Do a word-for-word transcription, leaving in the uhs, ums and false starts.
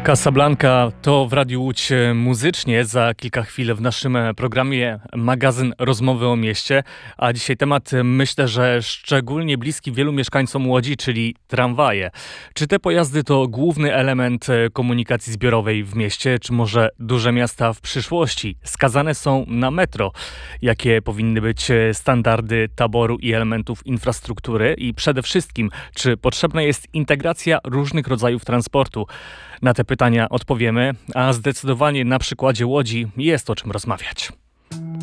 Casablanca to w Radiu Łódź muzycznie. Za kilka chwil w naszym programie magazyn Rozmowy o mieście. A dzisiaj temat, myślę, że szczególnie bliski wielu mieszkańcom Łodzi, czyli tramwaje. Czy te pojazdy to główny element komunikacji zbiorowej w mieście, czy może duże miasta w przyszłości skazane są na metro? Jakie powinny być standardy taboru i elementów infrastruktury? I przede wszystkim, czy potrzebna jest integracja różnych rodzajów transportu? Na te pytania odpowiemy, a zdecydowanie na przykładzie Łodzi jest o czym rozmawiać.